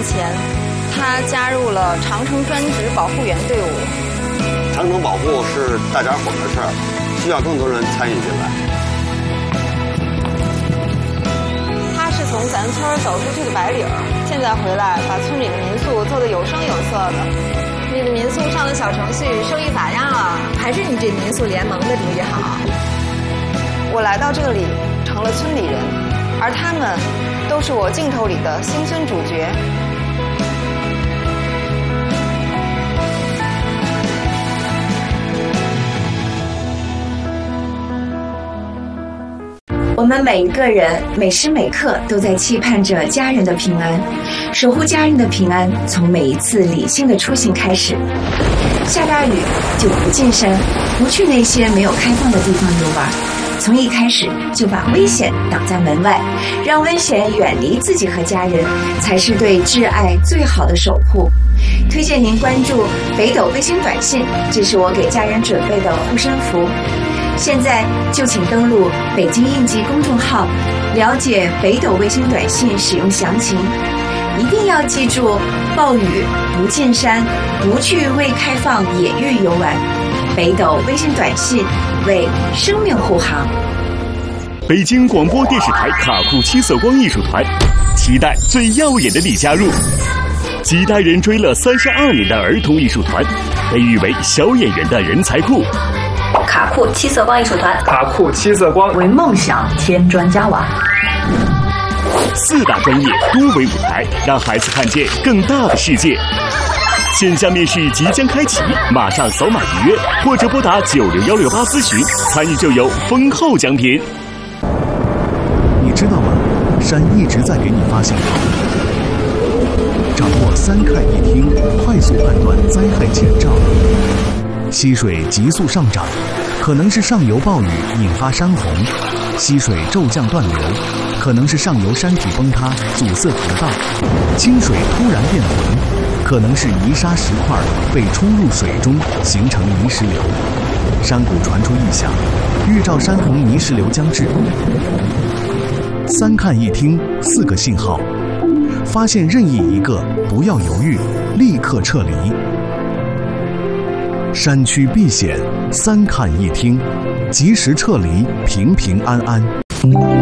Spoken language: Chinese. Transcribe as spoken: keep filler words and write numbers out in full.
前，他加入了长城专职保护员队伍。 长城保护是大家伙的事儿，需要更多人参与进来。 他是从咱村走出去的白领儿，现在回来把村里的民宿做得有声有色的。你的民宿上的小程序收益咋样啊？ 还是你这民宿联盟的主意好。 我来到这里，成了村里人，而他们都是我镜头里的新村主角。 我们每一个人每时每刻都在期盼着家人的平安，守护家人的平安，从每一次理性的出行开始。下大雨就不进山，不去那些没有开放的地方游玩，从一开始就把危险挡在门外，让危险远离自己和家人，才是对挚爱最好的守护。推荐您关注北斗卫星短信，这是我给家人准备的护身符。现在就请登录北京应急公众号，了解北斗卫星短信使用详情。一定要记住，暴雨不进山，不去未开放野域游玩。北斗卫星短信为生命护航。 北京广播电视台卡库七色光艺术团，期待最耀眼的你加入。几代人追了三十二年的儿童艺术团，被誉为小演员的人才库。 卡库七色光艺术团， 卡库七色光为梦想添砖加瓦。 四大专业多维舞台，让孩子看见更大的世界。线下面试即将开启，马上扫码预约，或者拨打九六幺六八咨询，参与就有丰厚奖品。 你知道吗？山一直在给你发信号。掌握三看一听，快速判断灾害前兆。溪水急速上涨，可能是上游暴雨引发山洪；溪水骤降断流，可能是上游山体崩塌阻塞河道；清水突然变浑，可能是泥沙石块被冲入水中形成泥石流。山谷传出异响，预兆山洪泥石流将至。三看一听，四个信号，发现任意一个，不要犹豫，立刻撤离。山区避险，三看一听，及时撤离，平平安安。